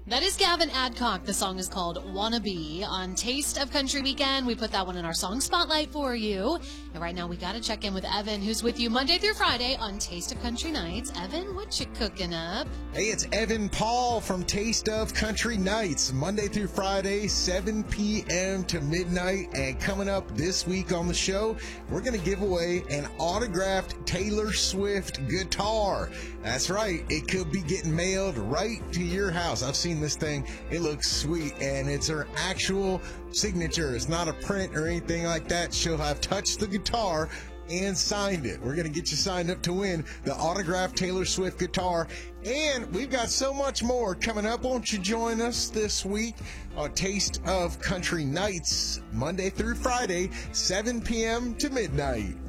That is Gavin Adcock. The song is called Wanna Be. On Taste of Country Weekend, we put that one in our song spotlight for you. And right now, we got to check in with Evan, who's with you Monday through Friday on Taste of Country Nights. Evan, what you cooking up? Hey, it's Evan Paul from Taste of Country Nights, Monday through Friday, 7 p.m. to midnight. And coming up this week on the show, we're going to give away an autographed Taylor Swift guitar. That's right. It could be getting mailed right to your house. I've seen this thing. It looks sweet, and it's her actual signature. It's not a print or anything like that. She'll have touched the guitar and signed it. We're going to get you signed up to win the autographed Taylor Swift guitar. And we've got so much more coming up. Won't you join us this week on Taste of Country Nights, Monday through Friday, 7 p.m. to midnight.